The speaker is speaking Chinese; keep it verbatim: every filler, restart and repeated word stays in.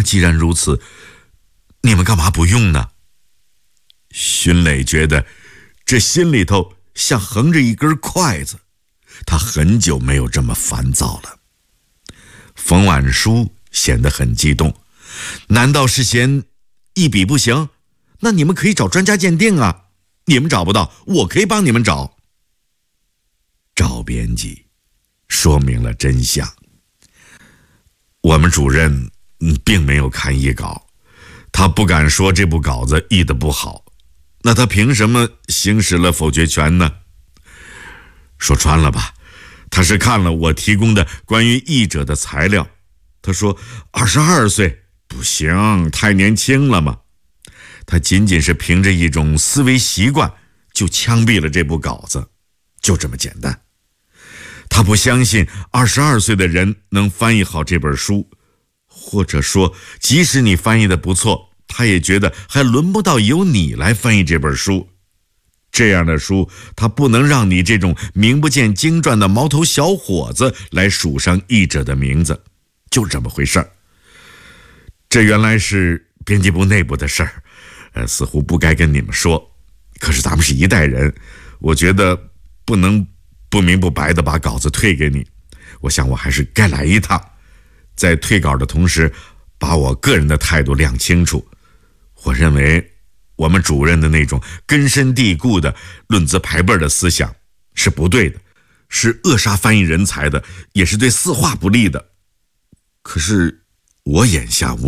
那既然如此，你们干嘛不用呢？荀磊觉得这心里头像横着一根筷子，他很久没有这么烦躁了。冯婉书显得很激动，难道是嫌一笔不行？那你们可以找专家鉴定啊，你们找不到，我可以帮你们找。赵编辑说明了真相，我们主任并没有看译稿，他不敢说这部稿子译得不好，那他凭什么行使了否决权呢？说穿了吧，他是看了我提供的关于译者的材料，他说二十二岁不行，太年轻了嘛。他仅仅是凭着一种思维习惯就枪毙了这部稿子，就这么简单。他不相信二十二岁的人能翻译好这本书，或者说即使你翻译的不错，他也觉得还轮不到由你来翻译这本书。这样的书他不能让你这种名不见经传的毛头小伙子来署上译者的名字，就这么回事儿。这原来是编辑部内部的事儿，呃，似乎不该跟你们说，可是咱们是一代人，我觉得不能不明不白的把稿子退给你，我想我还是该来一趟，在退稿的同时把我个人的态度亮清楚。我认为我们主任的那种根深蒂固的论资排辈的思想是不对的，是扼杀翻译人才的，也是对四化不利的。可是我眼下无